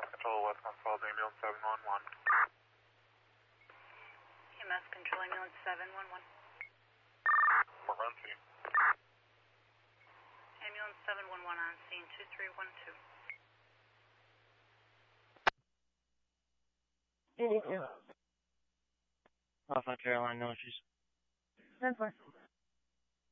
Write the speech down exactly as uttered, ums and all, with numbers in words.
Control, Westbound Falls, ambulance seven one one. E M S Control, ambulance seven one one. Morency. Ambulance seven one one on scene two three one two. Alpha Caroline, no issues. ten four.